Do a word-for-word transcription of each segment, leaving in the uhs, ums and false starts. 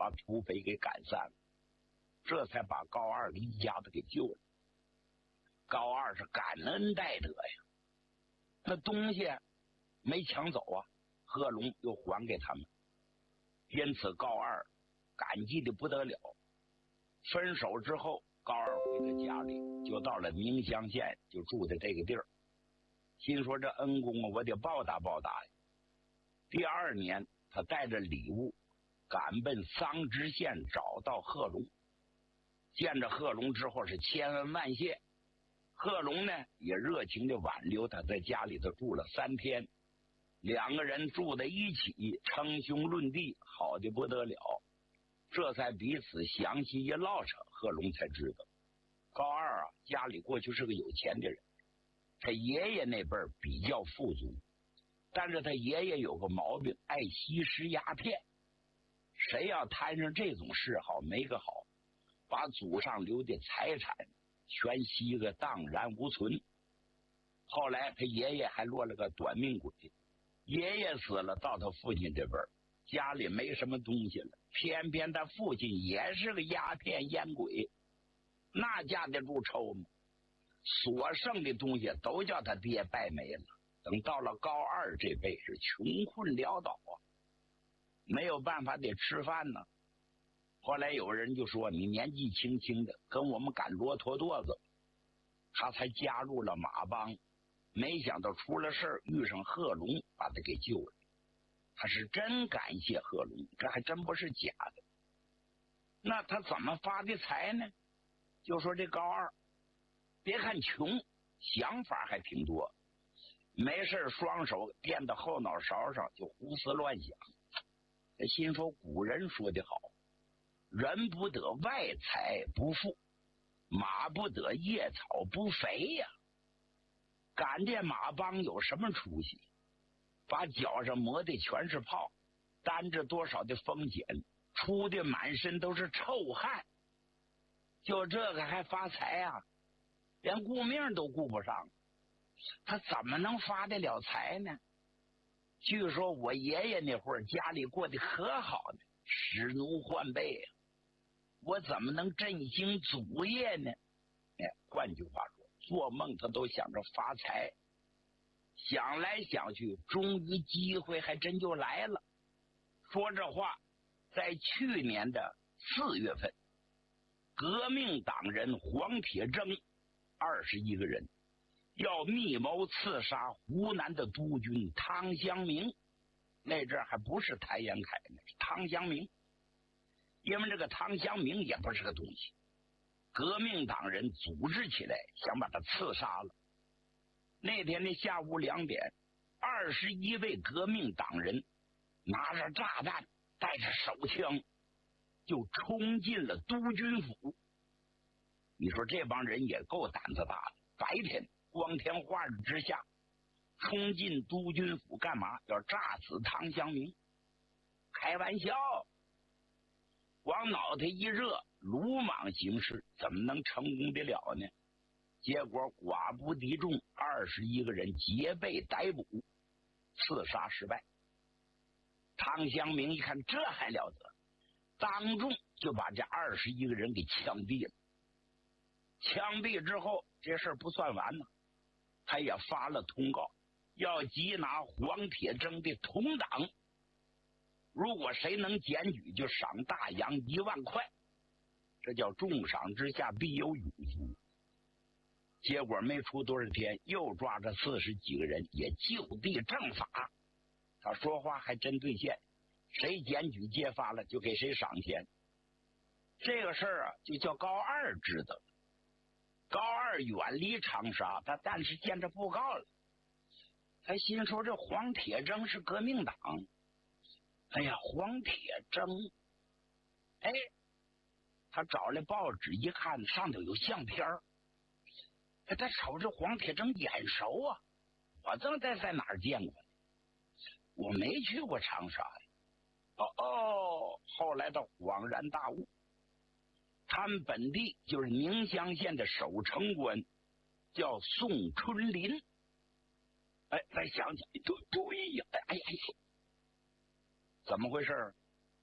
把土匪给赶散了，这才把高二的一家子给救了。高二是感恩戴德呀，那东西没抢走啊，贺龙又还给他们，因此高二感激的不得了。分手之后，高二回到家里，就到了宁乡县，就住在这个地儿，心说这恩公啊，我得报答报答呀。第二年，他带着礼物赶奔桑植县，找到贺龙，见着贺龙之后是千恩万谢。贺龙呢也热情的挽留他，在家里头住了三天，两个人住在一起，称兄论弟，好的不得了。这才彼此详细一唠扯，贺龙才知道高二啊家里过去是个有钱的人，他爷爷那辈儿比较富足，但是他爷爷有个毛病，爱吸食鸦片，谁要摊上这种嗜好没个好，把祖上留的财产全吸个荡然无存。后来他爷爷还落了个短命鬼，爷爷死了，到他父亲这边家里没什么东西了，偏偏他父亲也是个鸦片烟鬼，那架得住抽吗？所剩的东西都叫他爹败没了。等到了高二这辈是穷困潦倒啊，没有办法得吃饭呢。后来有人就说，你年纪轻轻的跟我们赶骆驼垛子，他才加入了马帮，没想到出了事儿遇上贺龙把他给救了。他是真感谢贺龙，这还真不是假的。那他怎么发的财呢？就说这高二别看穷，想法还挺多，没事双手垫到后脑勺上就胡思乱想。他心说古人说的好，人不得外财不富，马不得夜草不肥呀。赶这马帮有什么出息？把脚上磨的全是泡，担着多少的风险，出的满身都是臭汗，就这个还发财啊？连顾命都顾不上，他怎么能发得了财呢？据说我爷爷那会儿家里过得可好呢，使奴换辈啊，我怎么能振兴祖业呢？哎，换句话说，做梦他都想着发财。想来想去，终于机会还真就来了。说这话在去年的四月份，革命党人黄铁铮二十一个人要密谋刺杀湖南的督军汤湘明。那阵还不是谭延闿呢，是汤湘明。因为这个汤湘明也不是个东西，革命党人组织起来想把他刺杀了。那天的下午两点，二十一位革命党人拿着炸弹，带着手枪，就冲进了督军府。你说这帮人也够胆子大的，白天光天化日之下冲进督军府干嘛？要炸死汤湘明？开玩笑，往脑袋一热，鲁莽行事，怎么能成功得了呢？结果寡不敌众，二十一个人皆被逮捕，刺杀失败。汤湘明一看这还了得，当众就把这二十一个人给枪毙了。枪毙之后，这事儿不算完呢，他也发了通告，要缉拿黄铁铮的同党，如果谁能检举，就赏大洋一万块。这叫重赏之下必有勇夫。结果没出多少天，又抓着四十几个人，也就地正法。他说话还真兑现，谁检举揭发了就给谁赏钱。这个事儿啊，就叫高二知道了。高二远离长沙，他但是见着布告了。他心说这黄铁铮是革命党。哎呀，黄铁铮，哎，他找来报纸一看，上头有相片儿。他瞅着黄铁铮眼熟啊，我正在在哪儿见过呢？我没去过长沙呀。哦哦，后来他恍然大悟，他们本地就是宁乡县的守城官，叫宋春林。哎，再想想，对对呀，哎呀呀，怎么回事？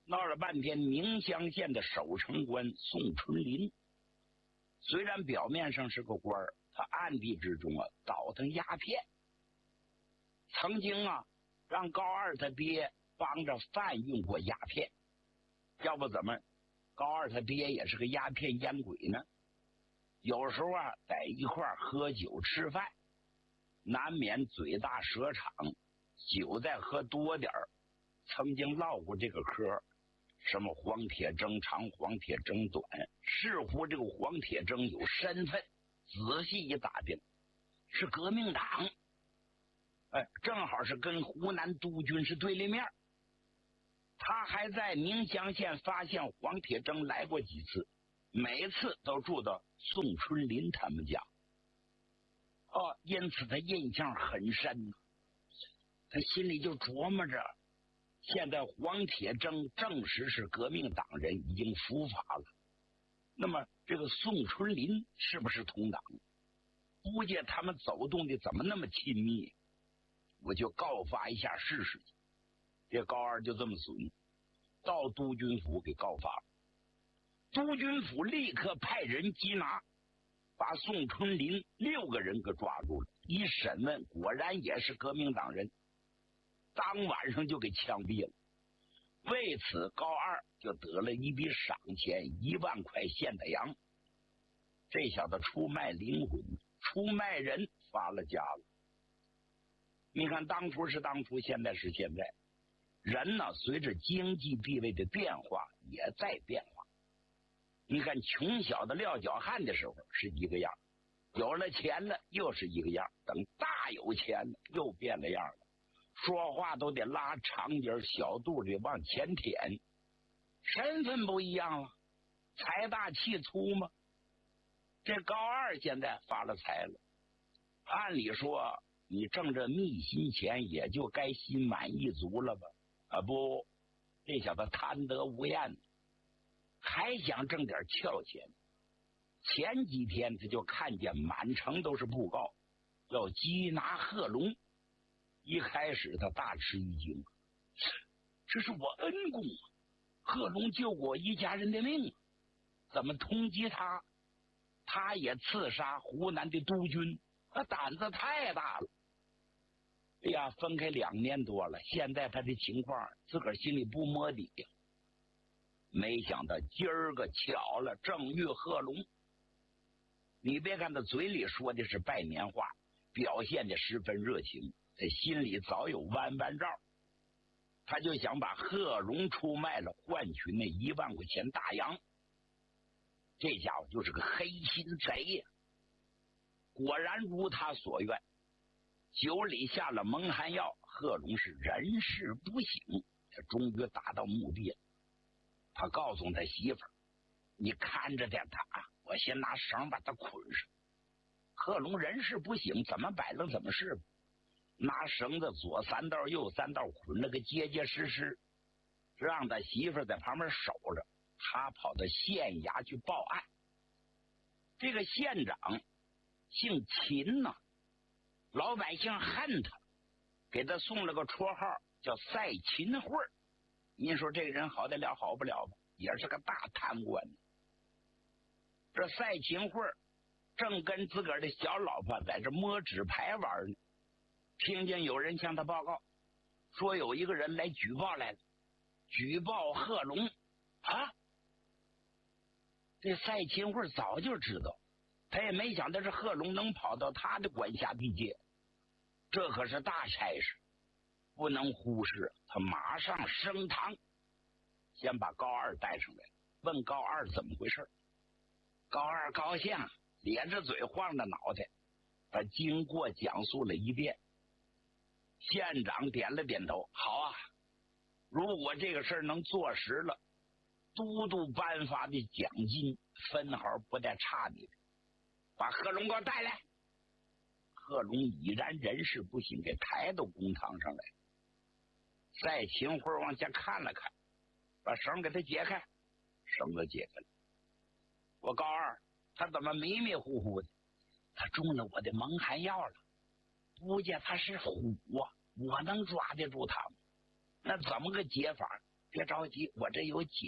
闹了半天，宁乡县的守城官宋春林，虽然表面上是个官儿，他暗地之中啊倒腾鸦片。曾经啊，让高二他爹帮着贩运过鸦片，要不怎么高二他爹也是个鸦片烟鬼呢？有时候啊，在一块儿喝酒吃饭，难免嘴大舌长，酒再喝多点儿。曾经唠过这个嗑，什么黄铁铮长，黄铁铮短，似乎这个黄铁铮有身份，仔细一打听，是革命党。哎，正好是跟湖南督军是对立面。他还在宁乡县发现黄铁铮来过几次，每次都住到宋春林他们家。哦，因此他印象很深。他心里就琢磨着，现在黄铁铮证实是革命党人，已经伏法了。那么这个宋春林是不是同党？估计他们走动的怎么那么亲密？我就告发一下试试。这高二就这么损，到督军府给告发了。督军府立刻派人缉拿，把宋春林六个人给抓住了。一审问，果然也是革命党人，当晚上就给枪毙了。为此，高二就得了一笔赏钱一万块现代洋。这小子出卖灵魂，出卖人，发了家了。你看，当初是当初，现在是现在。人呢，随着经济地位的变化，也在变化。你看，穷小的撂脚汉的时候是一个样，有了钱了又是一个样，等大有钱了又变了样了。说话都得拉长点，小肚里往前舔，身份不一样了，财大气粗吗？这高二现在发了财了，按理说你挣这密心钱也就该心满意足了吧？啊不，这小子贪得无厌，还想挣点俏钱。前几天他就看见满城都是布告，要缉拿贺龙。一开始他大吃一惊，这是我恩公啊，贺龙救过我一家人的命，怎么通缉他？他也刺杀湖南的督军，他胆子太大了。哎呀，分开两年多了，现在他的情况自个儿心里不摸底呀。没想到今儿个巧了，正遇贺龙。你别看他嘴里说的是拜年话，表现的十分热情，他心里早有弯弯绕。他就想把贺龙出卖了，换取那一万块钱大洋。这家伙就是个黑心贼呀！果然如他所愿，酒里下了蒙汗药，贺龙是人事不省，他终于达到目的了。他告诉他媳妇儿：“你看着点他啊，我先拿绳把他捆上。”贺龙人事不省，怎么摆弄怎么是，拿绳子左三道右三道捆了个结结实实，让他媳妇儿在旁边守着。他跑到县衙去报案。这个县长姓秦呐、啊，老百姓恨他，给他送了个绰号叫赛秦慧。您说这个人好得了好不了吧？也是个大贪官。这赛秦慧正跟自个儿的小老婆在这摸纸牌玩呢，听见有人向他报告说有一个人来举报来了，举报贺龙啊。这赛秦慧早就知道，他也没想到这贺龙能跑到他的管辖地界，这可是大差事，不能忽视。他马上升堂，先把高二带上来，问高二怎么回事。高二高兴，咧着嘴晃着脑袋，把经过讲述了一遍。县长点了点头，好啊，如果这个事儿能做实了，都督颁发的奖金分毫不带差你的。把贺龙给我带来。贺龙已然人事不省，给抬到公堂上来。赛秦慧往下看了看，把绳给他解开，绳子解开了。我高二，他怎么迷迷糊糊的？他中了我的蒙汗药了。估计他是虎啊，我能抓得住他吗？那怎么个解法？ 别着急，我这有解